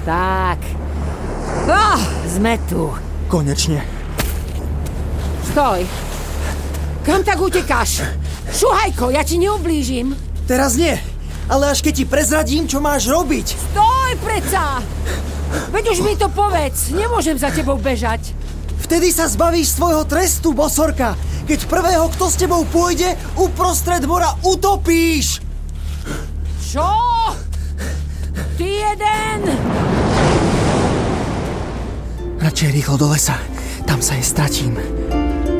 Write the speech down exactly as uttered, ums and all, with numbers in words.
Tak. Oh, sme tu. Konečne. Stoj. Kam tak utekáš? Šuhajko, ja ti neublížim. Teraz nie, ale až keď ti prezradím, čo máš robiť. Stoj, preca! Veď už mi to povedz, nemôžem za tebou bežať. Vtedy sa zbavíš svojho trestu, bosorka. Keď prvého, kto s tebou pôjde, uprostred mora utopíš. Čo? Ty jeden! Radšej rýchlo do lesa, tam sa jej stratím.